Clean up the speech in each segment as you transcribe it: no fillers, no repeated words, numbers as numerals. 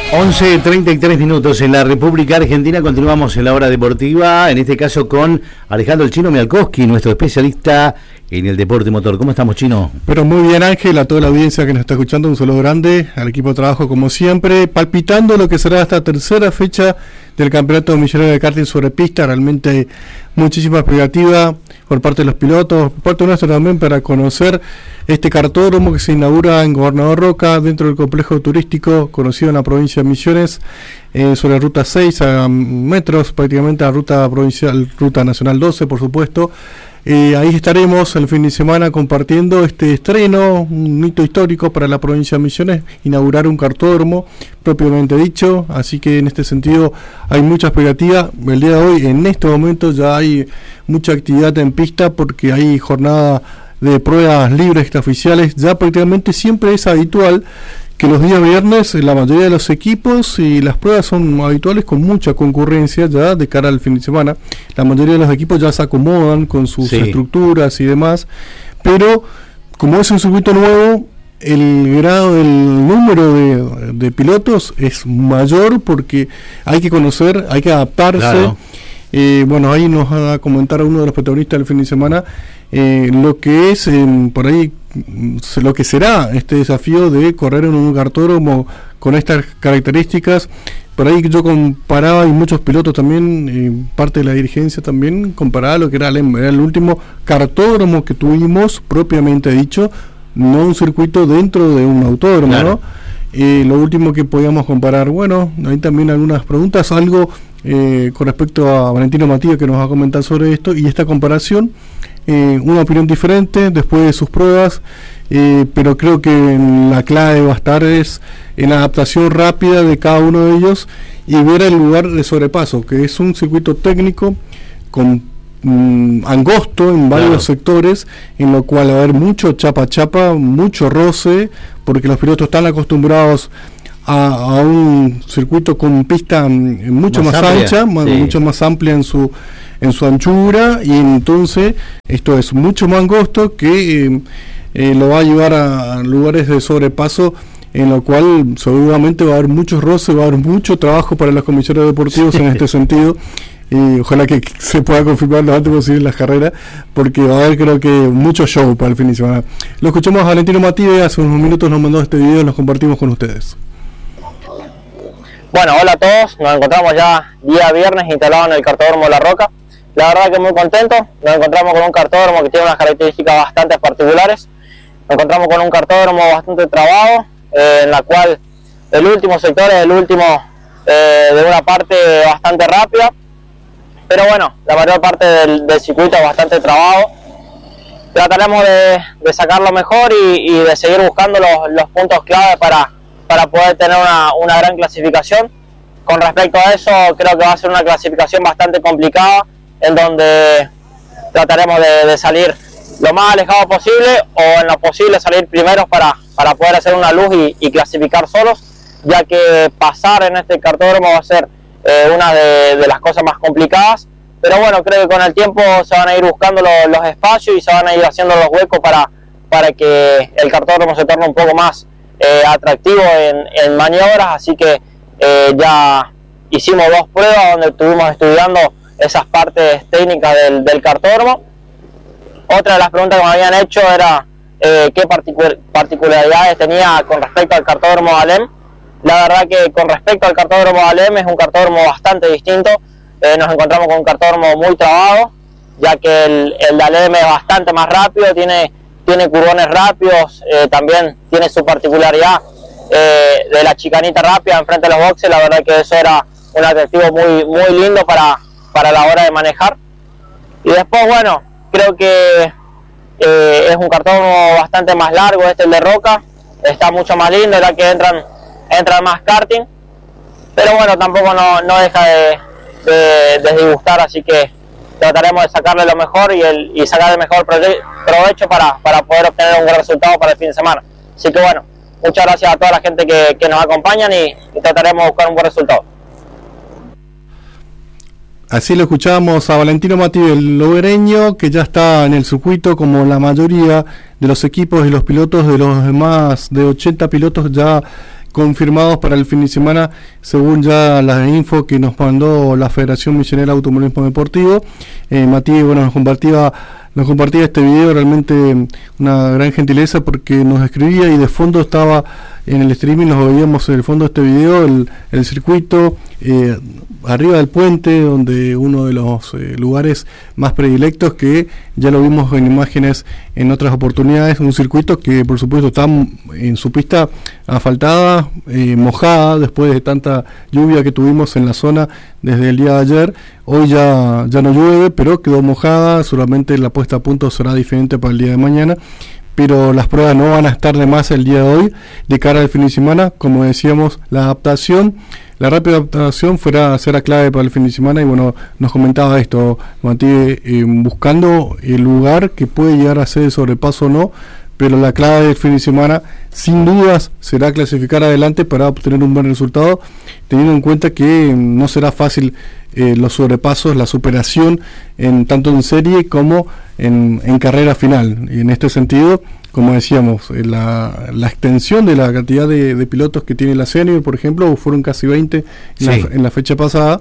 11:33 en la República Argentina. Continuamos en la hora deportiva, en este caso con Alejandro El Chino Mialkowski, nuestro especialista en el deporte motor. ¿Cómo estamos, Chino? Pero muy bien, Ángel, a toda la audiencia que nos está escuchando, un saludo grande, al equipo de trabajo como siempre, palpitando lo que será esta tercera fecha del Campeonato Millonario de Karting sobre pista. Realmente muchísima expectativa por parte de los pilotos, por parte nuestra también, para conocer este cartódromo que se inaugura en Gobernador Roca, dentro del complejo turístico conocido en la provincia de Misiones, sobre ruta 6 a metros prácticamente a ruta provincial, ruta nacional 12, por supuesto. Ahí estaremos el fin de semana compartiendo este estreno, un hito histórico para la provincia de Misiones, inaugurar un cartódromo propiamente dicho, así que en este sentido hay mucha expectativa. El día de hoy, en este momento, ya hay mucha actividad en pista porque hay jornada de pruebas libres extraoficiales. Ya prácticamente siempre es habitual que los días viernes la mayoría de los equipos y las pruebas son habituales con mucha concurrencia ya de cara al fin de semana. La mayoría de los equipos ya se acomodan con sus estructuras y demás, pero como es un circuito nuevo, el grado del número de pilotos es mayor porque hay que conocer, hay que adaptarse. Claro. Bueno, ahí nos va a comentar uno de los protagonistas del fin de semana lo que es por ahí lo que será este desafío de correr en un cartódromo con estas características. Por ahí yo comparaba, y muchos pilotos también, parte de la dirigencia también, comparaba lo que era el último cartódromo que tuvimos, propiamente dicho, no un circuito dentro de un autódromo, claro, ¿no? Lo último que podíamos comparar, bueno, hay también algunas preguntas, algo con respecto a Valentino Matías, que nos va a comentar sobre esto, y esta comparación, una opinión diferente después de sus pruebas, pero creo que la clave va a estar es en la adaptación rápida de cada uno de ellos y ver el lugar de sobrepaso, que es un circuito técnico con angosto en varios sectores, en lo cual va a haber mucho chapa, mucho roce, porque los pilotos están acostumbrados a un circuito con pista mucho más ancha, mucho más amplia en su anchura, y entonces esto es mucho más angosto que lo va a llevar a lugares de sobrepaso, en lo cual seguramente va a haber muchos roces, va a haber mucho trabajo para los comisarios deportivos en este sentido, y ojalá que se pueda confirmar lo antes posible en las carreras, porque va a haber, creo que, mucho show para el fin de semana. Lo escuchamos a Valentino Matías, hace unos minutos nos mandó este video y los compartimos con ustedes. Bueno, hola a todos, nos encontramos ya día viernes instalado en el cartódromo La Roca. La verdad que muy contento, nos encontramos con un cartódromo que tiene unas características bastante particulares. Nos encontramos con un cartódromo bastante trabado, en la cual el último sector es el último de una parte bastante rápida, pero bueno, la mayor parte del circuito es bastante trabado. Trataremos de sacarlo mejor y de seguir buscando los puntos clave para poder tener una gran clasificación. Con respecto a eso, creo que va a ser una clasificación bastante complicada, en donde trataremos de salir lo más alejado posible, o en lo posible salir primeros para poder hacer una luz y clasificar solos, ya que pasar en este cartódromo va a ser una de las cosas más complicadas. Pero bueno, creo que con el tiempo se van a ir buscando los espacios y se van a ir haciendo los huecos para que el cartódromo se torne un poco más atractivo en maniobras. Así que ya hicimos 2 pruebas donde estuvimos estudiando esas partes técnicas del cartódromo. Otra de las preguntas que me habían hecho era qué particularidades tenía con respecto al cartódromo de Alem. La verdad que con respecto al cartódromo de Alem, es un cartódromo bastante distinto. Nos encontramos con un cartódromo muy trabado, ya que el de Alem es bastante más rápido, tiene curbones rápidos, también tiene su particularidad de la chicanita rápida enfrente de los boxes. La verdad que eso era un atractivo muy lindo para la hora de manejar. Y después, bueno, creo que es un cartódromo bastante más largo, el de Roca, está mucho más lindo, ya que entran más karting, pero bueno, tampoco no deja de disgustar, así que trataremos de sacarle lo mejor y sacar el mejor provecho para poder obtener un buen resultado para el fin de semana. Así que bueno, muchas gracias a toda la gente que nos acompañan y trataremos de buscar un buen resultado. Así lo escuchábamos a Valentino Matías, el lobereño, que ya está en el circuito como la mayoría de los equipos y los pilotos, de los más de 80 pilotos ya confirmados para el fin de semana, según ya la info que nos mandó la Federación Misionera de Automovilismo Deportivo. Matías, bueno, nos compartía este video, realmente una gran gentileza, porque nos escribía y de fondo estaba en el streaming, nos veíamos en el fondo de este video, el circuito, arriba del puente, donde uno de los lugares más predilectos, que ya lo vimos en imágenes en otras oportunidades, un circuito que por supuesto está en su pista asfaltada, mojada después de tanta lluvia que tuvimos en la zona desde el día de ayer. Hoy ya no llueve, pero quedó mojada, seguramente la puesta a punto será diferente para el día de mañana, pero las pruebas no van a estar de más el día de hoy. De cara al fin de semana, como decíamos, la rápida adaptación será clave para el fin de semana. Y bueno, nos comentaba esto, Matías, buscando el lugar que puede llegar a ser el sobrepaso o no, pero la clave del fin de semana, sin dudas, será clasificar adelante para obtener un buen resultado, teniendo en cuenta que no será fácil los sobrepasos, la superación, tanto en serie como en carrera final. Y en este sentido, como decíamos, la extensión de la cantidad de pilotos que tiene la Senior, por ejemplo, fueron casi 20 en la fecha pasada.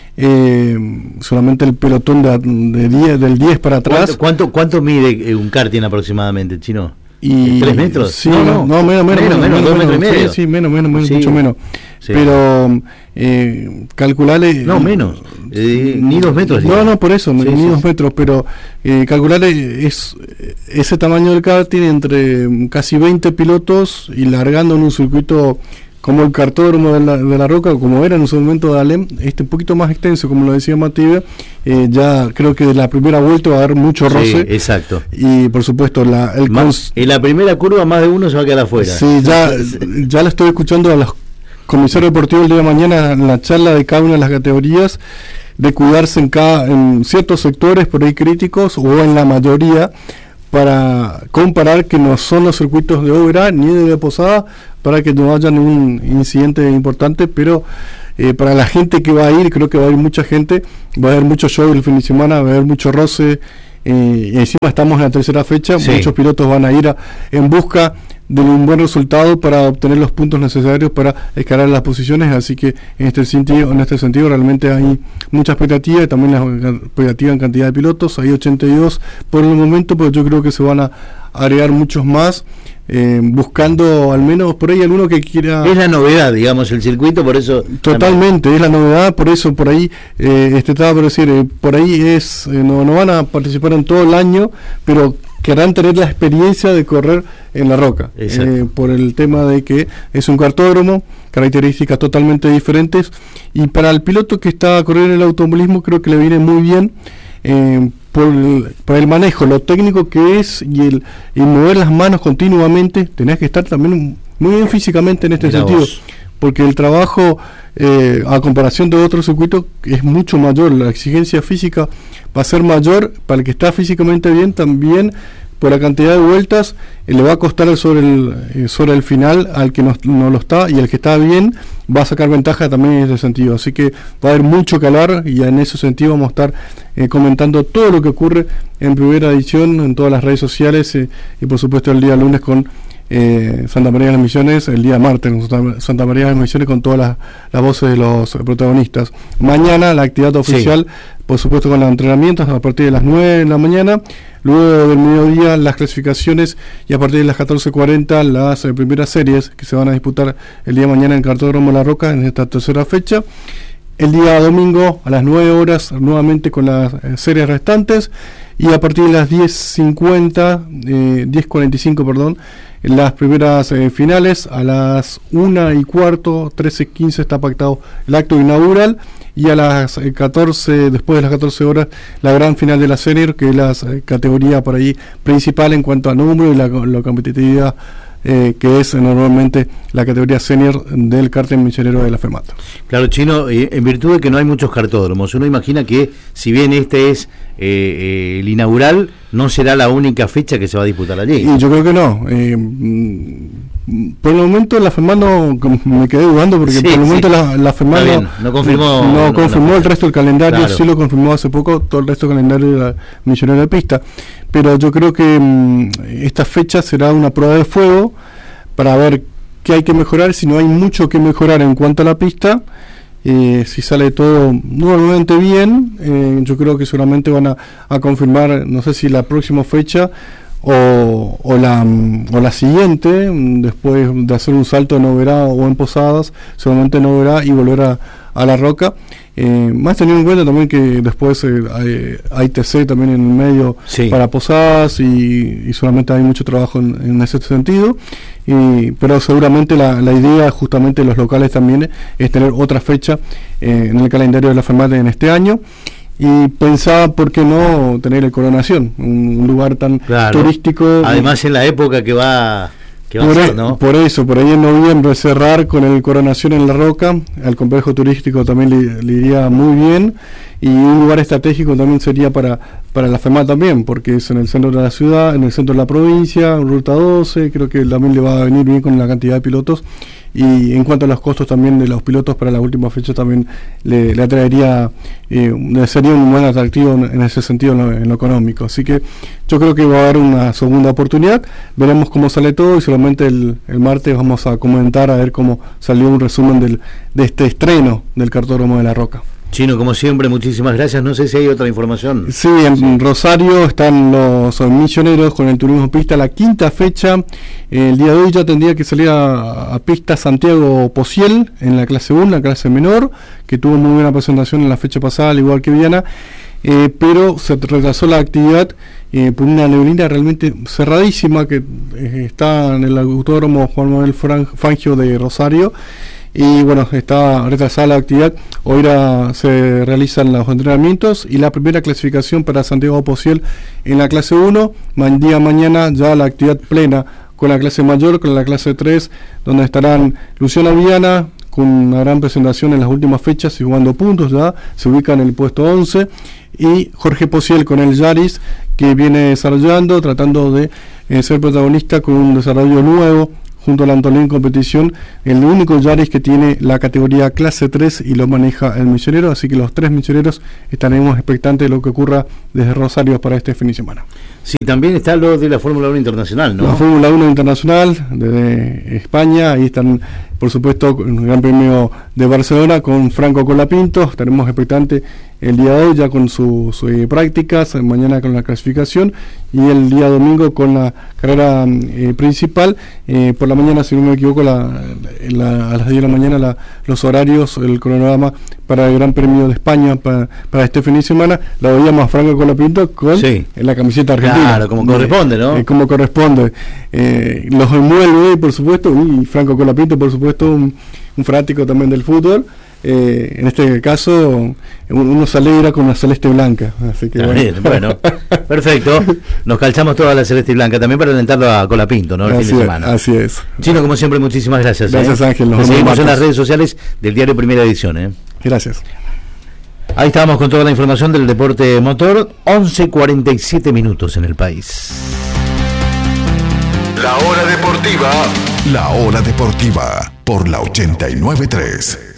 Solamente el pelotón del 10 para atrás. ¿Cuánto mide un karting aproximadamente, Chino? Y 3 metros. Sí, menos, 2 metros y medio. Sí, menos, sí, mucho menos. Sí. Pero calcularle. No, menos. Ni 2 metros. No, por eso, ni 2 metros. Pero calcularle ese tamaño del karting entre casi 20 pilotos y largando en un circuito como el cartódromo de la Roca, como era en su momento de Alem, un poquito más extenso, como lo decía Matías. Ya creo que de la primera vuelta va a haber mucho roce. Sí, exacto. Y por supuesto, en la primera curva más de uno se va a quedar afuera. Sí, ya la estoy escuchando a los comisarios deportivos el día de mañana en la charla de cada una de las categorías, de cuidarse en ciertos sectores por ahí críticos, o en la mayoría, para comparar que no son los circuitos de Obra ni de Posada, para que no haya ningún incidente importante. Pero para la gente que va a ir, creo que va a ir mucha gente, va a haber mucho show el fin de semana, va a haber mucho roce, y encima estamos en la tercera fecha, sí. Muchos pilotos van a ir en busca de un buen resultado para obtener los puntos necesarios para escalar las posiciones, así que en este sentido realmente hay mucha expectativa, y también la expectativa en cantidad de pilotos. Hay 82 por el momento, pero yo creo que se van a agregar muchos más, buscando al menos por ahí alguno que quiera. Es la novedad, digamos, el circuito, por eso. Totalmente, también es la novedad, por eso por ahí estaba por decir, por ahí no van a participar en todo el año, pero querrán tener la experiencia de correr en la Roca, por el tema de que es un cartódromo, características totalmente diferentes, y para el piloto que está a correr en el automovilismo creo que le viene muy bien, por el manejo, lo técnico que es, y mover las manos continuamente. Tenés que estar también muy bien físicamente en este sentido, porque el trabajo, a comparación de otros circuitos, es mucho mayor. La exigencia física va a ser mayor para el que está físicamente bien, también por la cantidad de vueltas le va a costar sobre el final al que no lo está, y el que está bien va a sacar ventaja también en ese sentido. Así que va a haber mucho que hablar, y en ese sentido vamos a estar comentando todo lo que ocurre en primera edición en todas las redes sociales, y por supuesto el día lunes con Santa María de las Misiones, el día martes con Santa María de las Misiones, con todas las voces de los protagonistas. Mañana la actividad oficial, por supuesto con los entrenamientos a partir de las 9 de la mañana, luego del mediodía las clasificaciones, y a partir de las 14:40 las primeras series que se van a disputar el día de mañana en el Cartódromo La Roca en esta tercera fecha. El día domingo a las 9 horas nuevamente con las series restantes, y a partir de las 10:45, perdón, las primeras finales. A las 1:15, 13:15 está pactado el acto inaugural, y a las 14, después de las 14 horas, la gran final de la Senior, que es la categoría por ahí principal en cuanto a número y la competitividad, que es normalmente la categoría senior del karting misionero de la FEMAT. Claro, Chino, en virtud de que no hay muchos cartódromos, uno imagina que si bien este es el inaugural, no será la única fecha que se va a disputar allí. Y yo creo que no. Por el momento la FEMAT me quedé dudando, porque por el momento la FEMAT no confirmó el resto del calendario, claro. Sí lo confirmó hace poco todo el resto del calendario de la misionera de pista, pero yo creo que esta fecha será una prueba de fuego para ver qué hay que mejorar, sino hay mucho que mejorar en cuanto a la pista. Si sale todo nuevamente bien, yo creo que seguramente van a confirmar, no sé si la próxima fecha o la siguiente, después de hacer un salto en Oberá o en Posadas, seguramente en Oberá y volver a La Roca. Más teniendo en cuenta también que después hay TC también en el medio, sí, para Posadas y solamente hay mucho trabajo en ese sentido, pero seguramente la idea justamente de los locales también es tener otra fecha en el calendario de la FEMAT en este año. Y pensaba, ¿por qué no tener el Coronación? Un lugar tan turístico. Además, en la época que va a ser, ¿no? Por eso, por ahí en noviembre cerrar con el Coronación en La Roca, al complejo turístico también le iría muy bien, y un lugar estratégico también sería para la FEMAT también, porque es en el centro de la ciudad, en el centro de la provincia, Ruta 12, creo que también le va a venir bien con la cantidad de pilotos, y en cuanto a los costos también de los pilotos para la última fecha también le atraería, sería un buen atractivo en ese sentido en lo económico. Así que yo creo que va a haber una segunda oportunidad, veremos cómo sale todo y solamente el martes vamos a comentar a ver cómo salió un resumen de este estreno del Cartódromo de La Roca. Chino, como siempre, muchísimas gracias. No sé si hay otra información. Sí, en Rosario están los misioneros con el turismo pista, la quinta fecha. El día de hoy ya tendría que salir a pista Santiago Pociel en la clase 1, la clase menor, que tuvo muy buena presentación en la fecha pasada, al igual que Viana, pero se retrasó la actividad por una neblina realmente cerradísima que está en el autódromo Juan Manuel Fangio de Rosario. Y bueno, está retrasada la actividad. Hoy se realizan los entrenamientos y la primera clasificación para Santiago Pociel en la clase 1. Día mañana ya la actividad plena con la clase mayor, con la clase 3, donde estarán Luciana Viana con una gran presentación en las últimas fechas y jugando puntos, ya se ubica en el puesto 11, y Jorge Pociel con el Yaris, que viene desarrollando, tratando de ser protagonista con un desarrollo nuevo junto al Antolín Competición, el único Yaris que tiene la categoría clase 3 y lo maneja el misionero, así que los tres misioneros estaremos expectantes de lo que ocurra desde Rosario para este fin de semana. Sí, también está lo de la Fórmula 1 Internacional, ¿no? La Fórmula 1 Internacional desde España, ahí están, por supuesto, el Gran Premio de Barcelona con Franco Colapinto, estaremos expectantes el día de hoy ya con sus prácticas, mañana con la clasificación y el día domingo con la carrera principal. Por la mañana, si no me equivoco, a las 10 de la mañana los horarios, el cronograma para el Gran Premio de España para este fin de semana, la veíamos a Franco Colapinto con la camiseta argentina. Claro, como corresponde, ¿no? Como corresponde. Los envuelve, por supuesto, y Franco Colapinto, por supuesto, un fanático también del fútbol. En este caso uno se alegra con la celeste blanca, así que bueno, perfecto, nos calzamos toda la celeste blanca también para alentarlo a Colapinto, ¿no? El fin de semana. Así es. Chino, como siempre, muchísimas gracias. Gracias, Ángel. Nos seguimos en las redes sociales del diario Primera Edición. Gracias. Ahí estábamos con toda la información del deporte motor. 11:47 minutos en el país. La hora deportiva por la 89.3.